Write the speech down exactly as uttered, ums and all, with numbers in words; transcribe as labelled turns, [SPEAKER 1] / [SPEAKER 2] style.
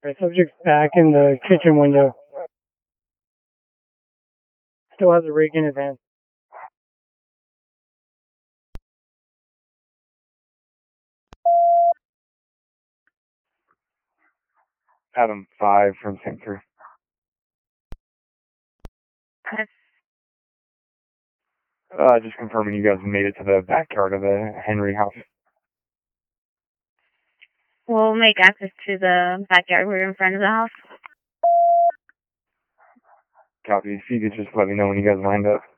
[SPEAKER 1] The subject's back in the kitchen window. Still has a rake in his hand.
[SPEAKER 2] Adam five from Saint three. Uh, just confirming you guys made it to the backyard of the Henry house.
[SPEAKER 3] We'll make access to the backyard. We're in front of the house.
[SPEAKER 2] Copy. If you could just let me know when you guys lined up.